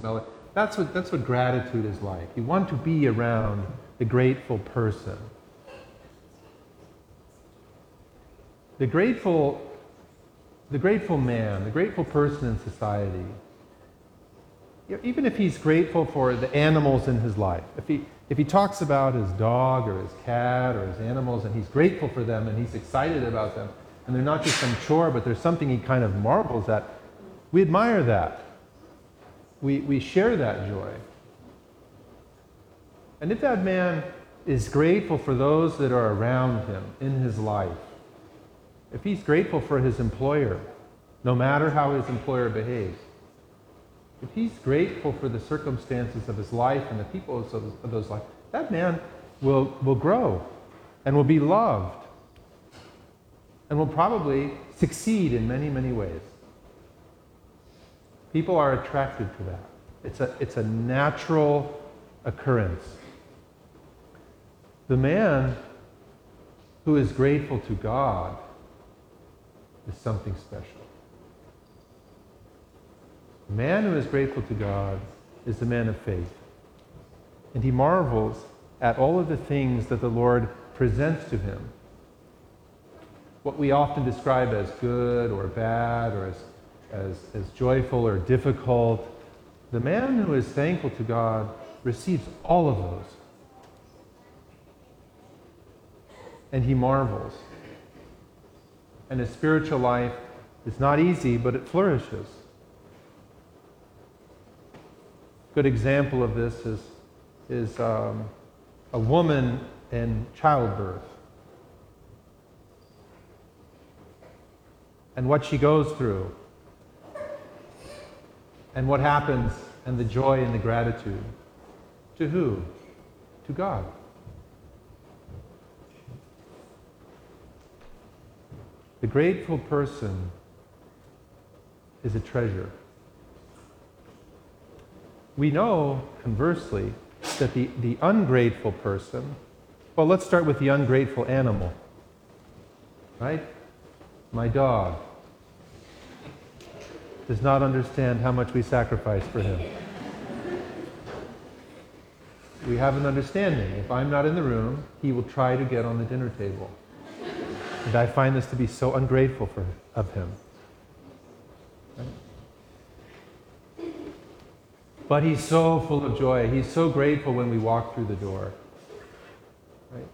smell it. That's what gratitude is like. You want to be around the grateful person. The grateful man, the grateful person in society, even if he's grateful for the animals in his life, if he talks about his dog or his cat or his animals and he's grateful for them and he's excited about them, and they're not just some chore, but there's something he kind of marvels at, we admire that. We share that joy. And if that man is grateful for those that are around him in his life, if he's grateful for his employer, no matter how his employer behaves, if he's grateful for the circumstances of his life and the people of those lives, that man will grow and will be loved and will probably succeed in many, many ways. People are attracted to that. It's a natural occurrence. The man who is grateful to God is something special. The man who is grateful to God is the man of faith. And he marvels at all of the things that the Lord presents to him. What we often describe as good or bad or as joyful or difficult, the man who is thankful to God receives all of those. And he marvels. And his spiritual life is not easy, but it flourishes. A good example of this is a woman in childbirth. And what she goes through. And what happens, and the joy and the gratitude. To who? To God. The grateful person is a treasure. We know, conversely, that the ungrateful person, well, let's start with the ungrateful animal, right? My dog does not understand how much we sacrifice for him. We have an understanding. If I'm not in the room, he will try to get on the dinner table. And I find this to be so ungrateful of him. Right? But he's so full of joy. He's so grateful when we walk through the door. Right?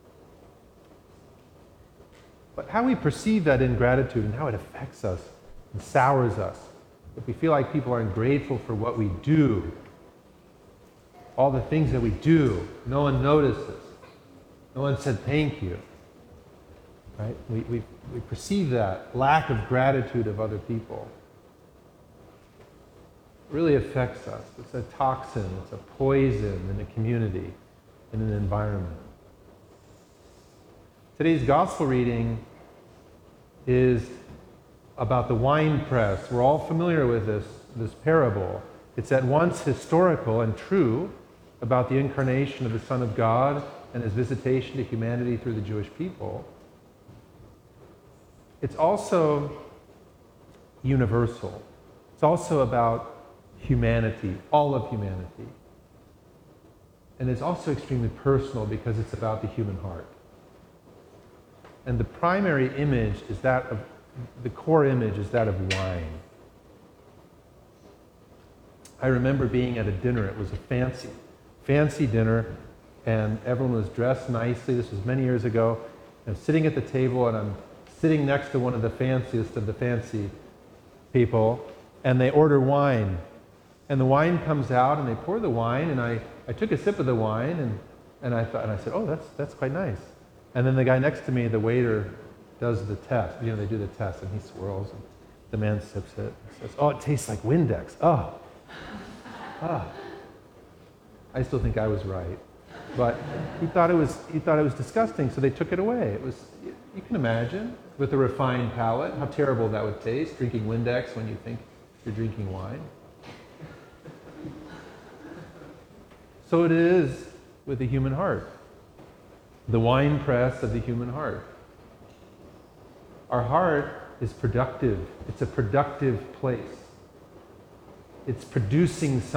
But how we perceive that ingratitude and how it affects us and sours us. If we feel like people aren't grateful for what we do, all the things that we do, no one notices. No one said thank you. Right? We perceive that lack of gratitude of other people. It really affects us. It's a toxin, it's a poison in a community, in an environment. Today's gospel reading is about the wine press. We're all familiar with this parable. It's at once historical and true about the incarnation of the Son of God and his visitation to humanity through the Jewish people. It's also universal. It's also about humanity, all of humanity. And it's also extremely personal because it's about the human heart. And the primary image is that of, the core image is that of wine. I remember being at a dinner. It was a fancy dinner, and everyone was dressed nicely. This was many years ago. I'm sitting at the table, and I'm sitting next to one of the fanciest of the fancy people, and they order wine. And the wine comes out, and they pour the wine, and I took a sip of the wine, and I said, oh, that's quite nice. And then the guy next to me, the waiter, does the test. You know, they do the test, and he swirls, and the man sips it and says, oh, it tastes like Windex. Oh. I still think I was right. But he thought it was disgusting, so they took it away. It was, you can imagine, with a refined palate, how terrible that would taste, drinking Windex when you think you're drinking wine. So it is with the human heart, the wine press of the human heart. Our heart is productive. It's a productive place. It's producing something.